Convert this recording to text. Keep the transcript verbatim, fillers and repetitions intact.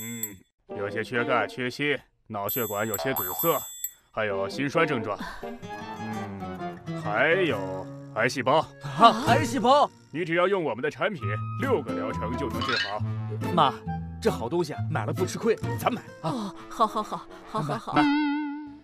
嗯，有些缺钙、缺锌，脑血管有些堵塞，还有心衰症状。嗯，还有癌细胞。 啊，癌细胞！ 你只要用我们的产品，六个疗程就能治好。 妈，这好东西啊，买了不吃亏，咱买啊！ 哦，好好好，好好好。 买。